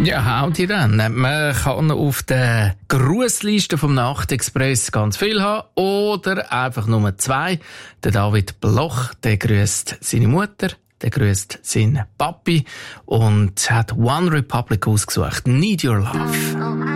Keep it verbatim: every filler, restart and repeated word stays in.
Ja, howdy dann. Man kann auf der Grussliste vom Nachtexpress ganz viel haben oder einfach nur zwei. Der David Bloch, der grüßt seine Mutter, der grüßt seinen Papi und hat One Republic ausgesucht. Need Your Love.